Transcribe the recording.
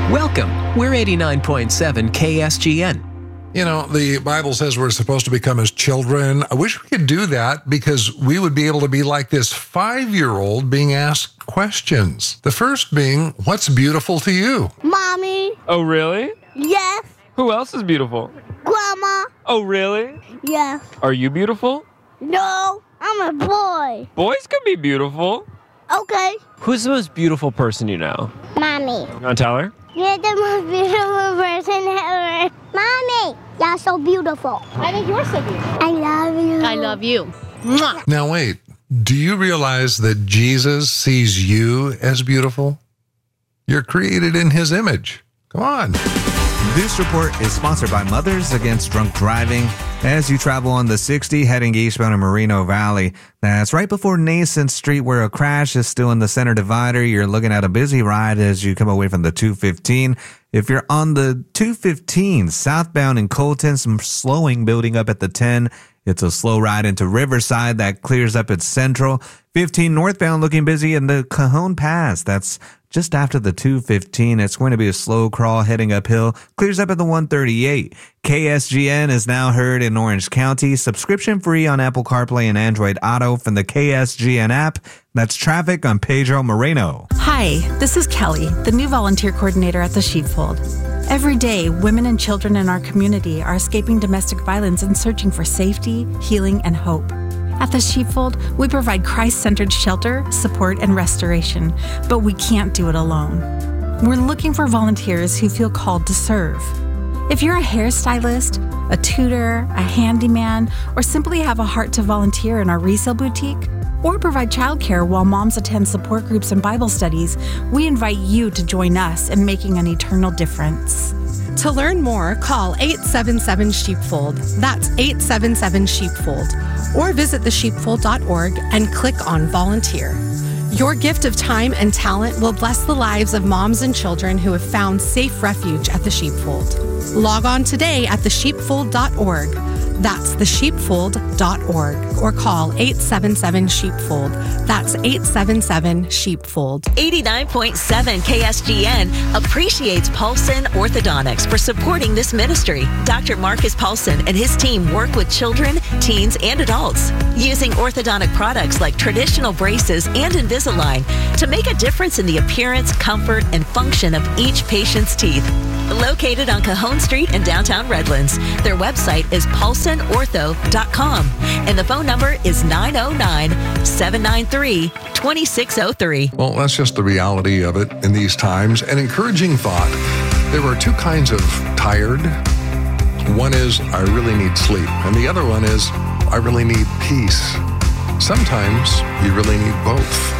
Welcome. We're 89.7 KSGN. You know, the Bible says we're supposed to become as children. I wish we could do that because we would be able to be like this 5-year-old being asked questions. The first being, what's beautiful to you? Mommy. Oh, really? Yes. Who else is beautiful? Grandma. Oh, really? Yes. Are you beautiful? No, I'm a boy. Boys can be beautiful. Okay. Who's the most beautiful person you know? Mommy. You want to tell her? You're the most beautiful person ever. Mommy, you're so beautiful. I think you're so beautiful. I love you. I love you. Mwah. Now, wait. Do you realize that Jesus sees you as beautiful? You're created in his image. Come on. This report is sponsored by Mothers Against Drunk Driving. As you travel on the 60 heading eastbound in Moreno Valley, that's right before Nason Street where a crash is still in the center divider. You're looking at a busy ride as you come away from the 215. If you're on the 215 southbound in Colton, some slowing building up at the 10. It's a slow ride into Riverside that clears up at Central. 15 northbound looking busy in the Cajon Pass. That's just after the 215. It's going to be a slow crawl heading uphill. Clears up at the 138. KSGN is now heard in Orange County. Subscription free on Apple CarPlay and Android Auto from the KSGN app. That's traffic on Pedro Moreno. Hi, this is Kelly, the new volunteer coordinator at the Sheepfold. Every day, women and children in our community are escaping domestic violence and searching for safety, healing, and hope. At the Sheepfold, we provide Christ-centered shelter, support, and restoration, but we can't do it alone. We're looking for volunteers who feel called to serve. If you're a hairstylist, a tutor, a handyman, or simply have a heart to volunteer in our resale boutique, or provide childcare while moms attend support groups and Bible studies, we invite you to join us in making an eternal difference. To learn more, call 877-SHEEPFOLD. That's 877-SHEEPFOLD. Or visit thesheepfold.org and click on Volunteer. Your gift of time and talent will bless the lives of moms and children who have found safe refuge at the Sheepfold. Log on today at thesheepfold.org. That's thesheepfold.org or call 877-SHEEPFOLD. That's 877-SHEEPFOLD. 89.7 KSGN appreciates Paulson Orthodontics for supporting this ministry. Dr. Marcus Paulson and his team work with children, teens, and adults using orthodontic products like traditional braces and Invisalign to make a difference in the appearance, comfort, and function of each patient's teeth. Located on Cajon Street in downtown Redlands, their website is paulsonortho.com and the phone number is 909-793-2603. Well, that's just the reality of it in these times. An encouraging thought. There are two kinds of tired. One is, I really need sleep. And the other one is, I really need peace. Sometimes you really need both.